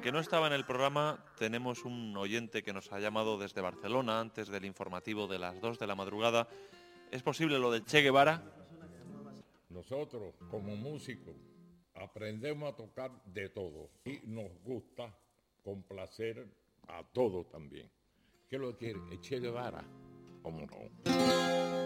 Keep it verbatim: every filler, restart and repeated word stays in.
que no estaba en el programa, tenemos un oyente que nos ha llamado desde Barcelona antes del informativo de las dos de la madrugada. ¿Es posible lo del Che Guevara? Nosotros, como músicos, aprendemos a tocar de todo y nos gusta complacer a todos también. ¿Qué es lo que quiere? El Che Guevara, ¿cómo no?